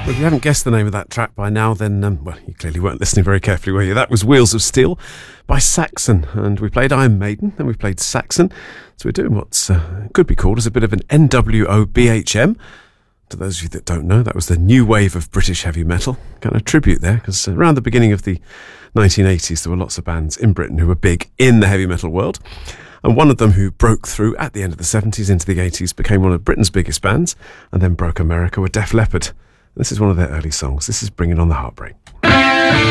Well, if you haven't guessed the name of that track by now, then, well, you clearly weren't listening very carefully, were you? That was Wheels of Steel by Saxon, and we played Iron Maiden, and we played Saxon, so we're doing what's could be called as a bit of an NWO BHM. To those of you that don't know, that was the new wave of British heavy metal. Kind of tribute there, because around the beginning of the 1980s, there were lots of bands in Britain who were big in the heavy metal world. And one of them who broke through at the end of the 70s into the 80s, became one of Britain's biggest bands, and then broke America, were Def Leppard. This is one of their early songs. This is Bringing on the Heartbreak.